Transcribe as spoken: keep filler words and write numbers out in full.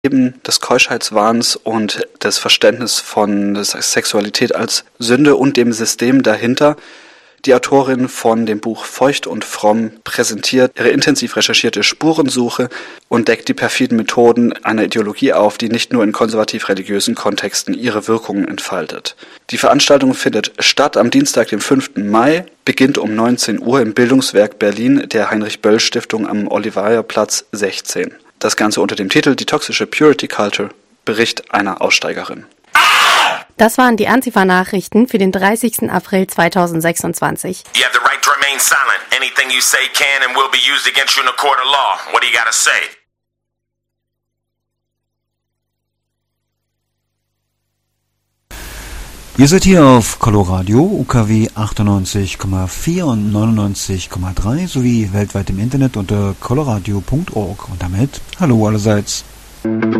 des Keuschheitswahns und des Verständnisses von Sexualität als Sünde und dem System dahinter. Die Autorin von dem Buch Feucht und Fromm präsentiert ihre intensiv recherchierte Spurensuche und deckt die perfiden Methoden einer Ideologie auf, die nicht nur in konservativ-religiösen Kontexten ihre Wirkungen entfaltet. Die Veranstaltung findet statt am Dienstag, dem fünften Mai, beginnt um neunzehn Uhr im Bildungswerk Berlin der Heinrich-Böll-Stiftung am Olivierplatz sechzehn. Das Ganze unter dem Titel Die toxische Purity Culture, Bericht einer Aussteigerin. Das waren die Antifa-Nachrichten für den dreißigsten April zweitausendsechsundzwanzig. You have the right to remain silent. Anything you say can and will be used against you in a court of law. What do you gotta say? Ihr seid hier auf Coloradio, U K W achtundneunzig Komma vier und neunundneunzig Komma drei sowie weltweit im Internet unter coloradio punkt org. Und damit hallo allerseits.